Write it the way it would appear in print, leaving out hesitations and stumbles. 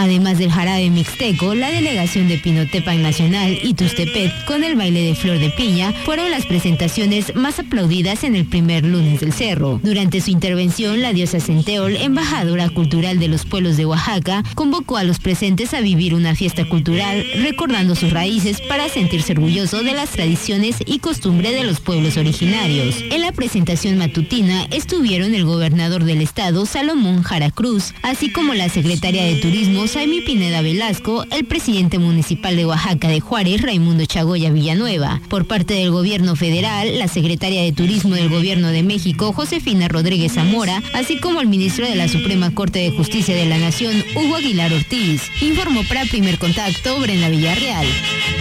Además del jarabe mixteco, la delegación de Pinotepan Nacional y Tustepet con el baile de Flor de Piña fueron las presentaciones más aplaudidas en el primer lunes del cerro. Durante su intervención, la diosa Centeol, embajadora cultural de los pueblos de Oaxaca, convocó a los presentes a vivir una fiesta cultural recordando sus raíces para sentirse orgulloso de las tradiciones y costumbres de los pueblos originarios. En la presentación matutina estuvieron el gobernador del estado, Salomón Jara Cruz, así como la secretaria de Turismo, Saimi Pineda Velasco, el presidente municipal de Oaxaca de Juárez, Raimundo Chagoya Villanueva. Por parte del gobierno federal, la secretaria de Turismo del Gobierno de México, Josefina Rodríguez Zamora, así como el ministro de la Suprema Corte de Justicia de la Nación, Hugo Aguilar Ortiz. Informó para Primer Contacto, Brenda Villarreal.